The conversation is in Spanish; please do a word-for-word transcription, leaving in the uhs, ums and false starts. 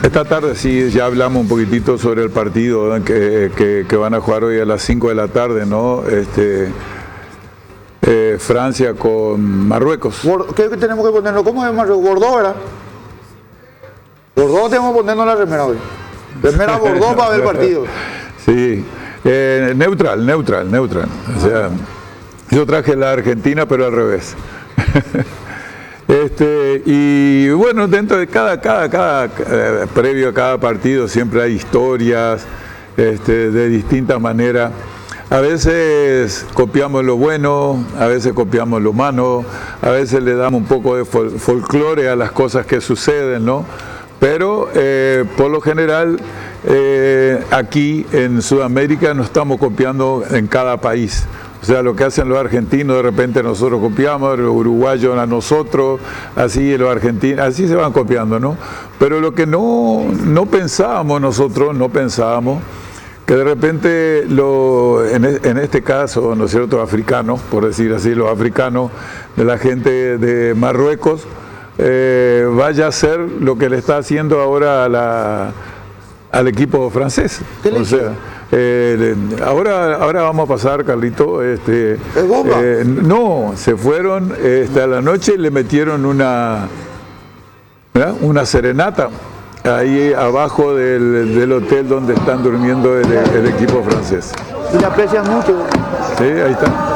Esta tarde sí, ya hablamos un poquitito sobre el partido que, que, que van a jugar hoy a las cinco de la tarde, ¿no? Este, eh, Francia con Marruecos. ¿Qué tenemos que ponerlo? ¿Cómo es Marruecos? Bordeaux, ¿verdad? Bordeaux tenemos que ponernos la remera hoy. Remera Bordeaux para ver el partido. Sí, eh, neutral, neutral, neutral. O sea, yo traje la Argentina, pero al revés. Este, y bueno, dentro de cada, cada, cada eh, previo a cada partido siempre hay historias este, de distintas maneras. A veces copiamos lo bueno, a veces copiamos lo malo, a veces le damos un poco de fol folclore a las cosas que suceden, ¿no? Pero eh, por lo general eh, aquí en Sudamérica no estamos copiando en cada país. O sea, lo que hacen los argentinos, de repente nosotros copiamos, los uruguayos a nosotros, así los argentinos, así se van copiando, ¿no? Pero lo que no, no pensábamos nosotros, no pensábamos, que de repente, lo, en, en este caso, ¿no es cierto?, africanos, por decir así, los africanos de la gente de Marruecos, eh, vaya a hacer lo que le está haciendo ahora a la, al equipo francés. ¿Qué le o sea, eh, ahora, ahora vamos a pasar, Carlito. Este, ¿Es bomba? Eh, no, se fueron este, a la noche y le metieron una, ¿verdad?, una serenata ahí abajo del, del hotel donde están durmiendo el, el equipo francés. Y le aprecian mucho. Sí, ahí está.